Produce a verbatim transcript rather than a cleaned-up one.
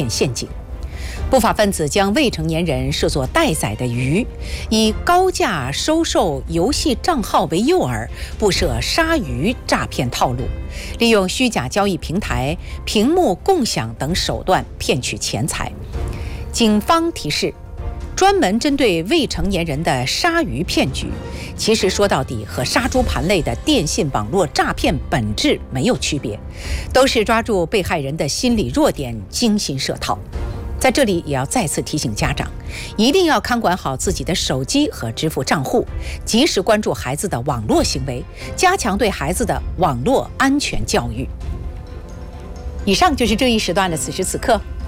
骗陷阱。不法分子将未成年人视作待宰的鱼，以高价收受游戏账号为诱饵，布设鲨鱼诈骗套路，利用虚假交易平台、屏幕共享等手段骗取钱财。警方提示，专门针对未成年人的鲨鱼骗局，其实说到底和杀猪盘类的电信网络诈骗本质没有区别，都是抓住被害人的心理弱点，精心设套。在这里也要再次提醒家长，一定要看管好自己的手机和支付账户，及时关注孩子的网络行为，加强对孩子的网络安全教育。以上就是这一时段的此时此刻，